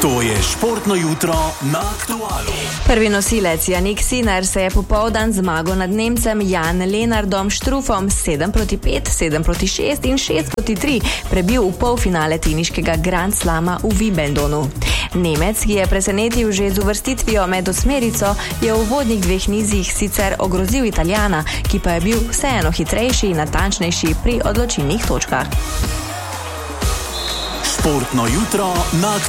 To je športno jutro na Aktualu. Prvi nosilec Jannik Sinner se je popoldan zmago nad Nemcem Jan Lennardom Struffom 7-5, 7-6 in 6-3 prebil v polfinale teniškega Grand Slama v Wimbledonu. Nemec, ki je presenetil že z uvrstitvijo med osmerico, je v uvodnih dveh nizih sicer ogrozil Italijana, ki pa je bil vseeno hitrejši in natančnejši pri odločilnih točkah. Športno jutro na